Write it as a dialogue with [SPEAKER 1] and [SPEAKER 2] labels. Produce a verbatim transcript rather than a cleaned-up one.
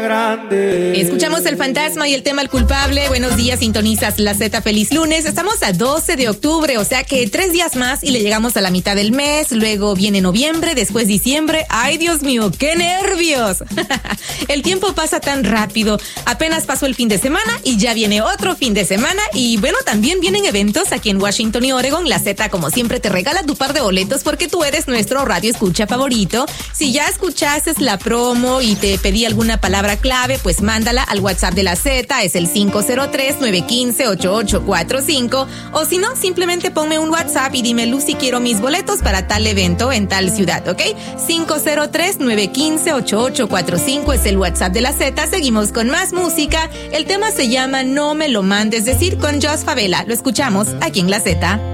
[SPEAKER 1] Grande.
[SPEAKER 2] Escuchamos El Fantasma y el tema El Culpable. Buenos días, sintonizas La Z. Feliz lunes. Estamos a doce de octubre, o sea que tres días más y le llegamos a la mitad del mes. Luego viene noviembre, después diciembre. ¡Ay, Dios mío, qué nervios! El tiempo pasa tan rápido. Apenas pasó el fin de semana y ya viene otro fin de semana. Y bueno, también vienen eventos aquí en Washington y Oregon. La Z, como siempre, te regala tu par de boletos porque tú eres nuestro radio escucha favorito. Si ya escuchaste la promo y te pedí alguna palabra clave, pues mándala al WhatsApp de la Z, es el cinco cero tres, nueve uno cinco, ocho ocho cuatro cinco, o si no, simplemente ponme un WhatsApp y dime, Lucy, quiero mis boletos para tal evento en tal ciudad, ¿ok? cinco cero tres, nueve uno cinco, ocho ocho cuatro cinco es el WhatsApp de la Z. Seguimos con más música. El tema se llama No me lo mandes decir con Jos Favela. Lo escuchamos aquí en la Z.